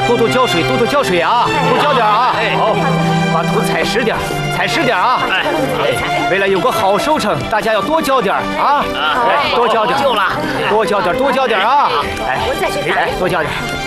多多浇水，多多浇水啊，多浇点啊。好，把土踩实点，踩实点啊。为了有个好收成，大家要多浇点啊。多浇点，够了，多浇点，多浇点啊。哎，多浇点。